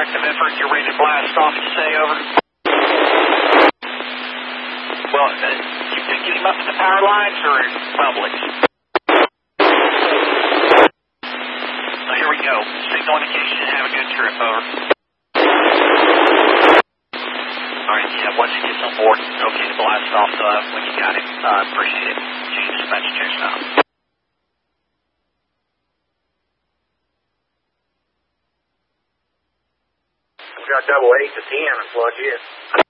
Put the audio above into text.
Directive effort, you're ready to blast off, you say, over? Well, you think get him up to the power lines or public? So here we go. Signal indication, have a good trip, over. Alright, yeah, once he gets on board, it's okay to blast off when you got him. Appreciate it. Change dispatch check now. We got double 8 to 10 and plug in.